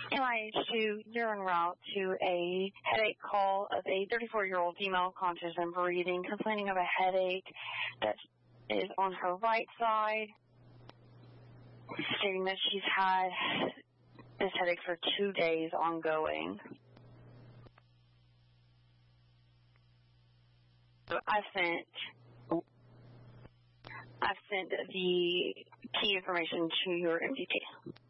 MIH2, you're en route to a headache call of a 34-year-old female conscious and breathing, complaining of a headache that is on her right side, stating that she's had this headache for 2 days ongoing. So I've sent the key information to your MDT.